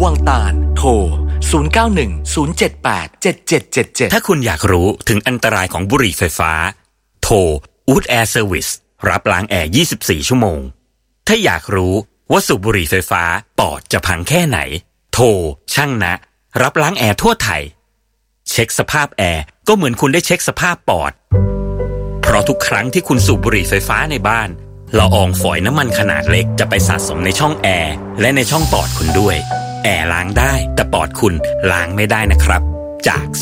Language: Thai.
วังตาลโทร0910787777 ถ้าคุณอยากรู้ถึงอันตรายของบุหรี่ไฟฟ้าโทร Wood Air Service รับล้างแอร์24ชั่วโมงถ้าอยากรู้ว่าสูบบุหรี่ไฟฟ้าปอดจะพังแค่ไหนโทรช่างนะรับล้างแอร์ทั่วไทยเช็คสภาพแอร์ก็เหมือนคุณได้เช็คสภาพปอดเพราะทุกครั้งที่คุณสูบบุหรี่ไฟฟ้าในบ้านละอองฝอยน้ำมันขนาดเล็กจะไปสะสมในช่องแอร์และในช่องปอดคุณด้วยแอร์ล้างได้แต่ปอดคุณล้างไม่ได้นะครับจาก